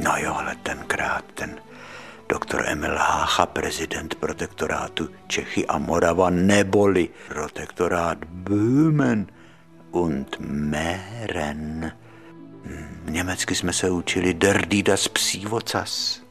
No jo, ale tenkrát ten doktor Emil Hácha, prezident protektorátu Čechy a Morava, neboli protektorát Böhmen und Mähren. Německy jsme se učili Der die das Psi vocas.